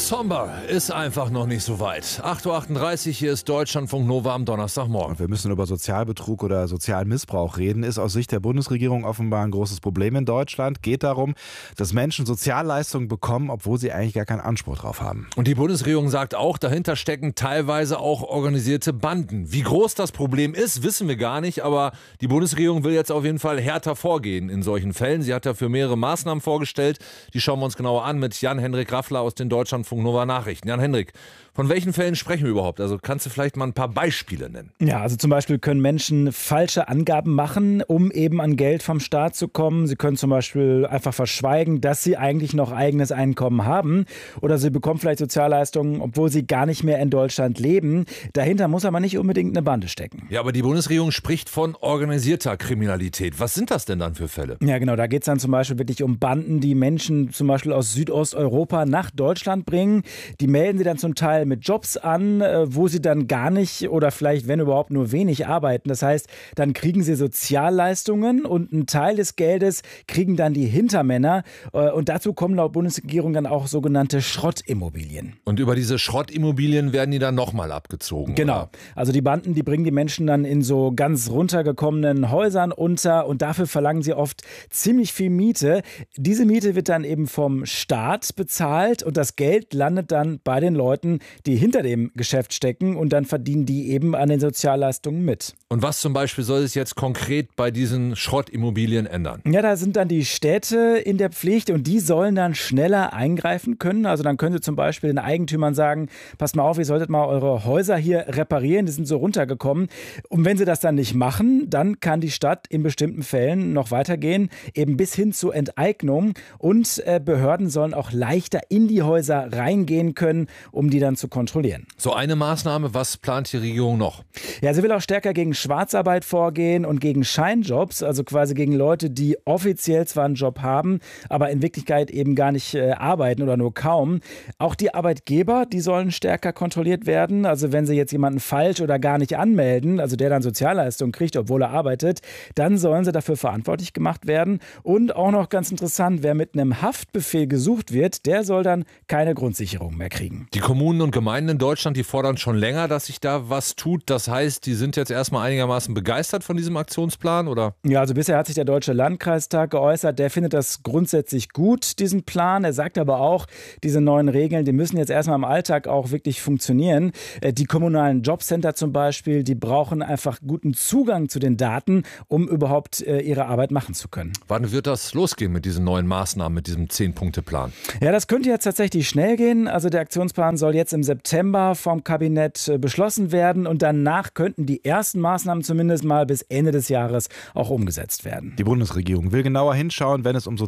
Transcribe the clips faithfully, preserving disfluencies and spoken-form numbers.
Sommer ist einfach noch nicht so weit. acht Uhr achtunddreißig, hier ist Deutschlandfunk Nova am Donnerstagmorgen. Und wir müssen über Sozialbetrug oder sozialen Missbrauch reden. Ist aus Sicht der Bundesregierung offenbar ein großes Problem in Deutschland. Geht darum, dass Menschen Sozialleistungen bekommen, obwohl sie eigentlich gar keinen Anspruch drauf haben. Und die Bundesregierung sagt auch, dahinter stecken teilweise auch organisierte Banden. Wie groß das Problem ist, wissen wir gar nicht. Aber die Bundesregierung will jetzt auf jeden Fall härter vorgehen in solchen Fällen. Sie hat dafür mehrere Maßnahmen vorgestellt. Die schauen wir uns genauer an mit Jan-Henrik Raffler aus den Deutschlandfunk Nova Nachrichten. Jan-Henrik, von welchen Fällen sprechen wir überhaupt? Also kannst du vielleicht mal ein paar Beispiele nennen? Ja, also zum Beispiel können Menschen falsche Angaben machen, um eben an Geld vom Staat zu kommen. Sie können zum Beispiel einfach verschweigen, dass sie eigentlich noch eigenes Einkommen haben. Oder sie bekommen vielleicht Sozialleistungen, obwohl sie gar nicht mehr in Deutschland leben. Dahinter muss aber nicht unbedingt eine Bande stecken. Ja, aber die Bundesregierung spricht von organisierter Kriminalität. Was sind das denn dann für Fälle? Ja, genau. Da geht es dann zum Beispiel wirklich um Banden, die Menschen zum Beispiel aus Südosteuropa nach Deutschland bringen. Die melden sie dann zum Teil mit Jobs an, wo sie dann gar nicht oder vielleicht, wenn überhaupt, nur wenig arbeiten. Das heißt, dann kriegen sie Sozialleistungen und einen Teil des Geldes kriegen dann die Hintermänner. Und dazu kommen laut Bundesregierung dann auch sogenannte Schrottimmobilien. Und über diese Schrottimmobilien werden die dann nochmal abgezogen? Genau. Oder? Also die Banden, die bringen die Menschen dann in so ganz runtergekommenen Häusern unter und dafür verlangen sie oft ziemlich viel Miete. Diese Miete wird dann eben vom Staat bezahlt und das Geld landet dann bei den Leuten, die hinter dem Geschäft stecken und dann verdienen die eben an den Sozialleistungen mit. Und was zum Beispiel soll sich jetzt konkret bei diesen Schrottimmobilien ändern? Ja, da sind dann die Städte in der Pflicht und die sollen dann schneller eingreifen können. Also dann können sie zum Beispiel den Eigentümern sagen, passt mal auf, ihr solltet mal eure Häuser hier reparieren, die sind so runtergekommen. Und wenn sie das dann nicht machen, dann kann die Stadt in bestimmten Fällen noch weitergehen, eben bis hin zur Enteignung. Und äh, Behörden sollen auch leichter in die Häuser reingehen können, um die dann zu kontrollieren. So eine Maßnahme, was plant die Regierung noch? Ja, sie will auch stärker gegen Schwarzarbeit vorgehen und gegen Scheinjobs, also quasi gegen Leute, die offiziell zwar einen Job haben, aber in Wirklichkeit eben gar nicht äh, arbeiten oder nur kaum. Auch die Arbeitgeber, die sollen stärker kontrolliert werden. Also wenn sie jetzt jemanden falsch oder gar nicht anmelden, also der dann Sozialleistungen kriegt, obwohl er arbeitet, dann sollen sie dafür verantwortlich gemacht werden. Und auch noch ganz interessant, wer mit einem Haftbefehl gesucht wird, der soll dann keine Grundsicherung mehr kriegen. Die Kommunen und Gemeinden in Deutschland, die fordern schon länger, dass sich da was tut. Das heißt, die sind jetzt erstmal einigermaßen begeistert von diesem Aktionsplan, oder? Ja, also bisher hat sich der Deutsche Landkreistag geäußert. Der findet das grundsätzlich gut, diesen Plan. Er sagt aber auch, diese neuen Regeln, die müssen jetzt erstmal im Alltag auch wirklich funktionieren. Die kommunalen Jobcenter zum Beispiel, die brauchen einfach guten Zugang zu den Daten, um überhaupt ihre Arbeit machen zu können. Wann wird das losgehen mit diesen neuen Maßnahmen, mit diesem Zehn-Punkte-Plan? Ja, das könnte jetzt tatsächlich schnell gehen. Also der Aktionsplan soll jetzt im September vom Kabinett beschlossen werden und danach könnten die ersten Maßnahmen zumindest mal bis Ende des Jahres auch umgesetzt werden. Die Bundesregierung will genauer hinschauen, wenn es um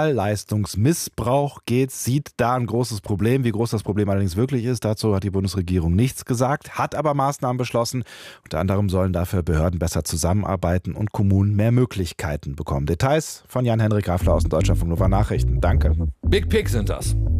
Sozialleistungsmissbrauch geht, sieht da ein großes Problem. Wie groß das Problem allerdings wirklich ist, dazu hat die Bundesregierung nichts gesagt, hat aber Maßnahmen beschlossen. Unter anderem sollen dafür Behörden besser zusammenarbeiten und Kommunen mehr Möglichkeiten bekommen. Details von Jan-Henrik Raffler aus den Deutschlandfunk Nova Nachrichten. Danke. Big Pig sind das.